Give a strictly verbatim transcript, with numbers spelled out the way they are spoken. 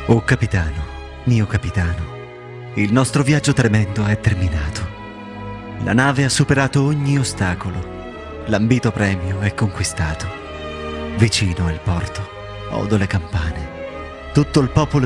Oh capitano, mio capitano, il nostro viaggio tremendo è terminato. La nave ha superato ogni ostacolo. L'ambito premio è conquistato. Vicino al porto, odo le campane. Tutto il popolo